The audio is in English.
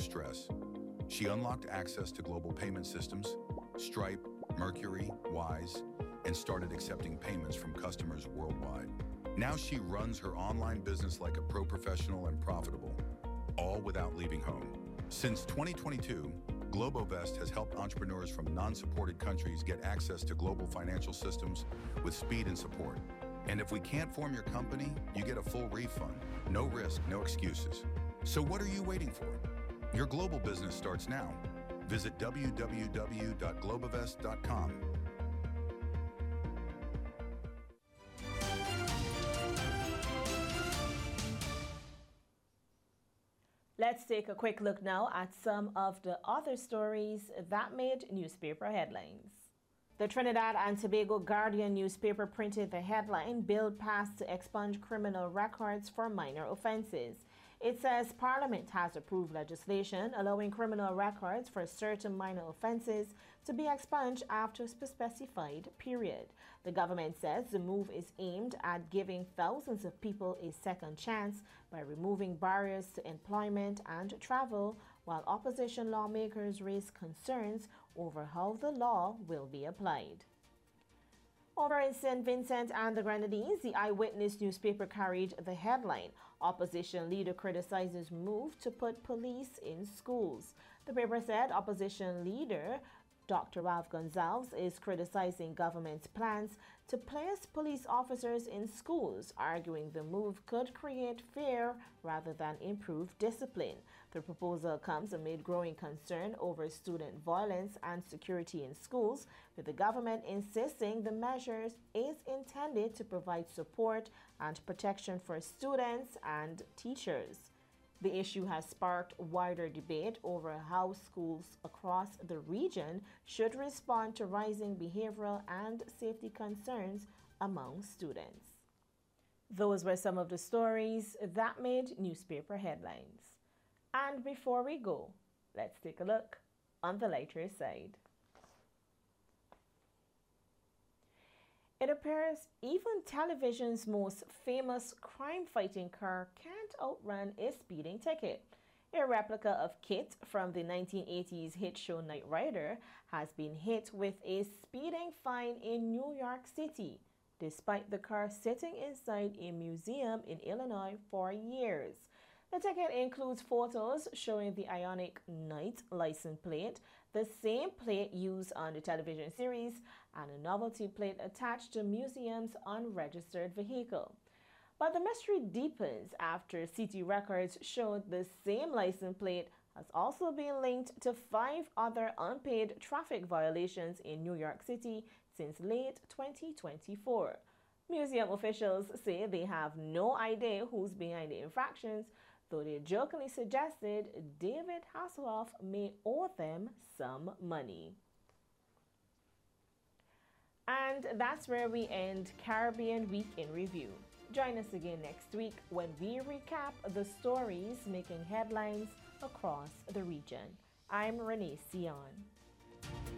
stress. She unlocked access to global payment systems, Stripe, Mercury, Wise, and started accepting payments from customers worldwide. Now she runs her online business like a pro professional and profitable, all without leaving home. Since 2022, Globovest has helped entrepreneurs from non-supported countries get access to global financial systems with speed and support. And if we can't form your company, you get a full refund. No risk, no excuses. So what are you waiting for? Your global business starts now. Visit www.globovest.com. Let's take a quick look now at some of the other stories that made newspaper headlines. The Trinidad and Tobago Guardian newspaper printed the headline, "Bill passed to expunge criminal records for minor offences." It says Parliament has approved legislation allowing criminal records for certain minor offences to be expunged after a specified period. The government says the move is aimed at giving thousands of people a second chance by removing barriers to employment and travel, while opposition lawmakers raise concerns over how the law will be applied. Over in St. Vincent and the Grenadines, the Eyewitness newspaper carried the headline, "Opposition leader criticizes move to put police in schools." The paper said opposition leader Dr. Ralph Gonsalves is criticizing government's plans to place police officers in schools, arguing the move could create fear rather than improve discipline. The proposal comes amid growing concern over student violence and security in schools, with the government insisting the measures is intended to provide support and protection for students and teachers. The issue has sparked wider debate over how schools across the region should respond to rising behavioral and safety concerns among students. Those were some of the stories that made newspaper headlines. And before we go, let's take a look on the lighter side. It appears even television's most famous crime-fighting car can't outrun a speeding ticket. A replica of KITT from the 1980s hit show Knight Rider has been hit with a speeding fine in New York City, despite the car sitting inside a museum in Illinois for years. The ticket includes photos showing the Ioniq Knight license plate, the same plate used on the television series, and a novelty plate attached to the museum's unregistered vehicle. But the mystery deepens after CT Records showed the same license plate has also been linked to 5 other unpaid traffic violations in New York City since late 2024. Museum officials say they have no idea who's behind the infractions, though they jokingly suggested David Hasselhoff may owe them some money. And that's where we end Caribbean Week in Review. Join us again next week when we recap the stories making headlines across the region. I'm Renee Sion.